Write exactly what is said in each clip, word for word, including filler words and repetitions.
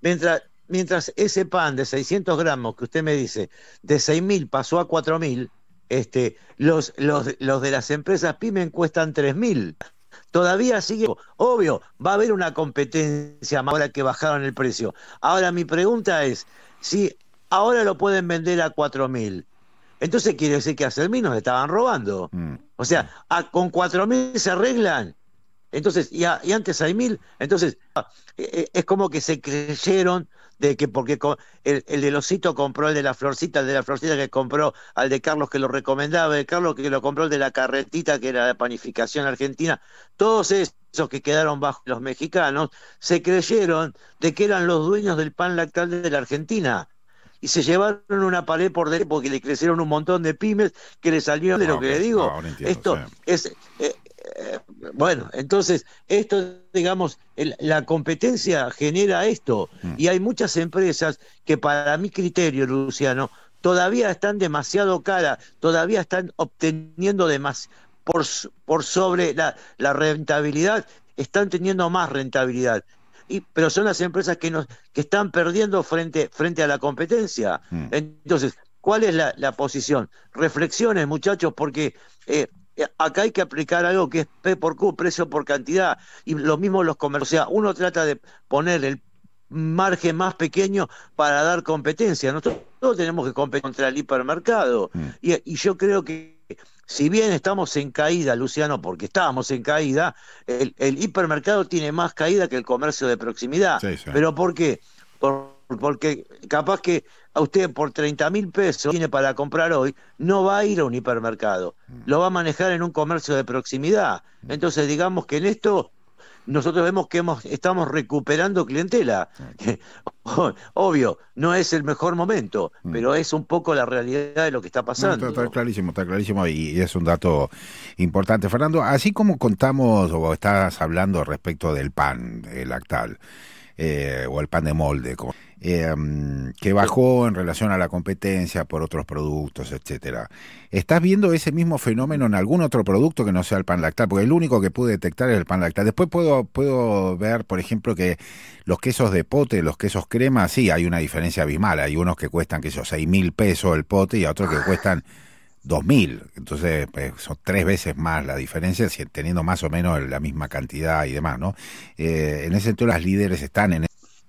mientras, mientras ese pan de seiscientos gramos que usted me dice, de seis mil pasó a cuatro mil, este, los, los, los de las empresas pymes cuestan tres mil. Todavía sigue, obvio, va a haber una competencia ahora que bajaron el precio. Ahora mi pregunta es, si ahora lo pueden vender a cuatro mil, entonces quiere decir que a Sermín nos estaban robando. Mm. O sea, a, con cuatro mil se arreglan. Entonces, y, a, y antes seis mil, entonces eh, es como que se creyeron de que porque el, el de Losito compró el de la Florcita, el de la Florcita que compró al de Carlos que lo recomendaba, el de Carlos que lo compró el de la Carretita, que era la panificación argentina, todos esos que quedaron bajo los mexicanos, se creyeron de que eran los dueños del pan lactal de la Argentina. Y se llevaron una pared por dentro porque le crecieron un montón de pymes que le salieron de lo okay. que le digo. No, entiendo, esto sí. es... Eh, eh, bueno, entonces, esto, digamos, el, la competencia genera esto. Mm. Y hay muchas empresas que, para mi criterio, Luciano, todavía están demasiado caras, todavía están obteniendo demasiado, por, por sobre la, la rentabilidad, están teniendo más rentabilidad. Y, pero son las empresas que nos que están perdiendo frente, frente a la competencia. Mm. Entonces, ¿cuál es la, la posición? Reflexiones, muchachos, porque eh, acá hay que aplicar algo que es P por Q, precio por cantidad, y lo mismo los comercios. O sea, uno trata de poner el margen más pequeño para dar competencia. Nosotros todos tenemos que competir contra el hipermercado. Mm. Y, y yo creo que si bien estamos en caída, Luciano, porque estábamos en caída, el, el hipermercado tiene más caída que el comercio de proximidad. Sí, sí. ¿Pero por qué? Por, porque capaz que a usted por treinta mil pesos tiene para comprar hoy, no va a ir a un hipermercado, lo va a manejar en un comercio de proximidad. Entonces, digamos que en esto nosotros vemos que hemos, estamos recuperando clientela. Obvio, no es el mejor momento, mm. pero es un poco la realidad de lo que está pasando. No, está, está clarísimo, está clarísimo y es un dato importante. Fernando, así como contamos o estás hablando respecto del pan el lactal, eh, o el pan de molde, eh, que bajó en relación a la competencia por otros productos, etcétera. ¿Estás viendo ese mismo fenómeno en algún otro producto que no sea el pan lactal? Porque el único que pude detectar es el pan lactal. Después puedo puedo ver, por ejemplo, que los quesos de pote, los quesos crema, sí, hay una diferencia abismal. Hay unos que cuestan, que son seis mil pesos el pote y otros que cuestan dos mil. Entonces, pues, son tres veces más la diferencia, teniendo más o menos la misma cantidad y demás, ¿no? Eh, en ese sentido, las líderes están en...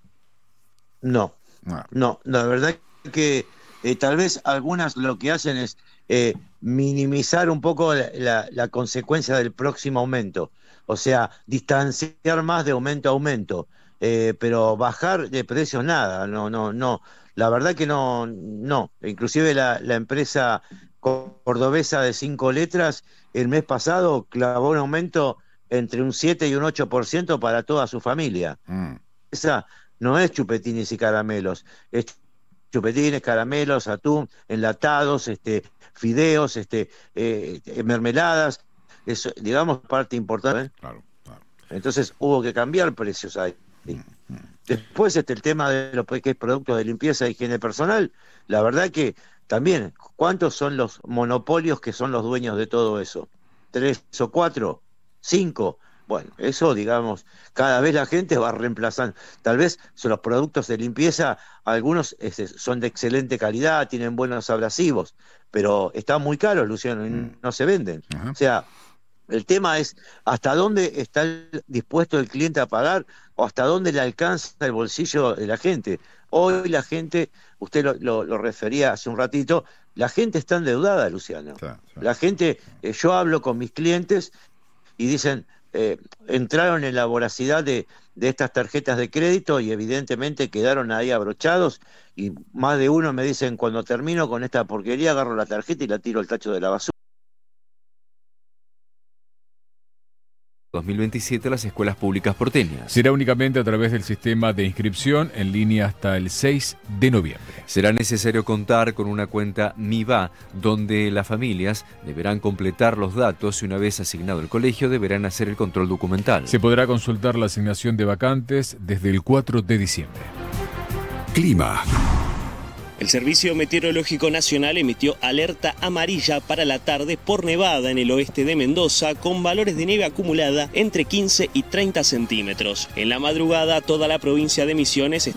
No, no, no, la verdad que eh, tal vez algunas lo que hacen es eh, minimizar un poco la, la, la consecuencia del próximo aumento, o sea, distanciar más de aumento a aumento, eh, pero bajar de precios nada, no, no, no, la verdad que no, no, inclusive la, la empresa cordobesa de cinco letras el mes pasado clavó un aumento entre un siete y un ocho por ciento para toda su familia. Mm. Esa no es chupetines y caramelos, es chupetines, caramelos, atún, enlatados, este, fideos, este, eh, mermeladas, eso, digamos, parte importante. ¿eh? Claro, claro. Entonces hubo que cambiar precios ahí. ¿sí? Mm, mm. Después este, el tema de los que es productos de limpieza e higiene personal, la verdad que también, ¿cuántos son los monopolios que son los dueños de todo eso? ¿Tres o cuatro? ¿Cinco? Bueno, eso, digamos, cada vez la gente va reemplazando. Tal vez son los productos de limpieza, algunos este, son de excelente calidad, tienen buenos abrasivos, pero están muy caros, Luciano, y mm. no se venden. Uh-huh. O sea, el tema es hasta dónde está el, dispuesto el cliente a pagar o hasta dónde le alcanza el bolsillo de la gente. Hoy la gente, usted lo, lo, lo refería hace un ratito, la gente está endeudada, Luciano. Claro, claro. La gente, eh, yo hablo con mis clientes y dicen... Eh, entraron en la voracidad de, de estas tarjetas de crédito y evidentemente quedaron ahí abrochados y más de uno me dicen cuando termino con esta porquería agarro la tarjeta y la tiro al tacho de la basura. dos mil veintisiete las escuelas públicas porteñas. Será únicamente a través del sistema de inscripción en línea hasta el seis de noviembre. Será necesario contar con una cuenta MIVA, donde las familias deberán completar los datos y una vez asignado el colegio deberán hacer el control documental. Se podrá consultar la asignación de vacantes desde el cuatro de diciembre. Clima. El Servicio Meteorológico Nacional emitió alerta amarilla para la tarde por nevada en el oeste de Mendoza, con valores de nieve acumulada entre quince y treinta centímetros. En la madrugada, toda la provincia de Misiones